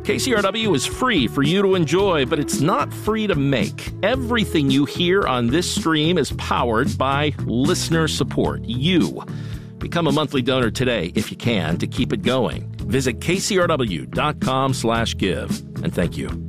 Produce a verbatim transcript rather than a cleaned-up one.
K C R W is free for you to enjoy, but it's not free to make. Everything you hear on this stream is powered by listener support, you. Become a monthly donor today, if you can, to keep it going. Visit kcrw.com slash give, and thank you.